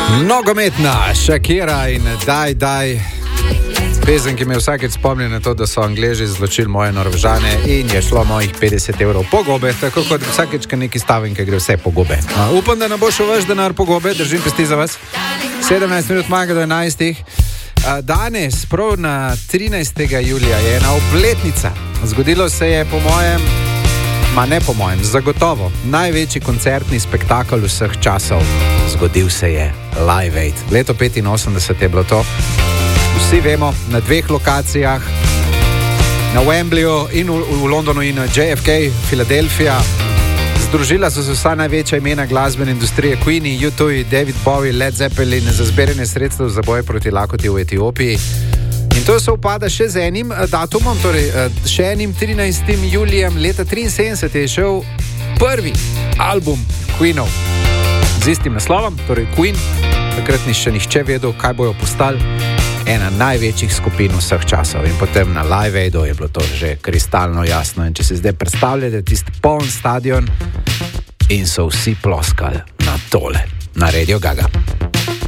Nogometna Shakira in Daj. Pesem, ki me vsakeč spomni na to, da so Angleži zločili moje Norvežane in je šlo mojih 50 evrov po gobe, tako kot vsakeč, ko neki stavim, ki gre vse po gobe. Upam, da ne bo šel vaš denar po gobe, držim pesti za vas. 17 minut manjka do 11. Danes, prav na 13. julija, je ena obletnica. Zgodilo se je zagotovo največji koncertni spektakel vseh časov. Zgodil se je Live Aid. Leto 85 je bilo to. Vsi vemo, na dveh lokacijah, na Wembleyu in v Londonu in na JFK, Filadelfija. Združila so se vsa največja imena glasbene industrije, Queen, U2, David Bowie, Led Zeppelin za zbiranje sredstev za boj proti lakoti v Etiopiji. In to se upada še z enim datumom, torej še enim 13. julijem leta 73 je šel prvi album Queenov z istim naslovom, torej Queen. Takrat ni še nihče vedel, kaj bojo postali. Ena največjih skupin vseh časov. In potem na Live Aidu je bilo to že kristalno jasno. In če si zdaj predstavljate tisti poln stadion in so vsi ploskali na tole, na Radio Gaga.